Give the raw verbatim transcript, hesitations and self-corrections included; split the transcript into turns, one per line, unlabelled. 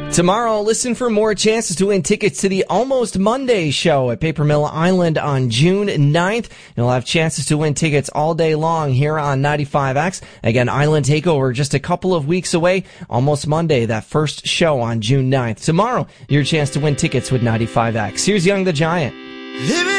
Tomorrow, listen for more chances to win tickets to the Almost Monday show at Paper Mill Island on June ninth. You'll have chances to win tickets all day long here on ninety-five X. Again, Island Takeover just a couple of weeks away. Almost Monday, that first show on June ninth. Tomorrow, your chance to win tickets with ninety-five X. Here's Young the Giant.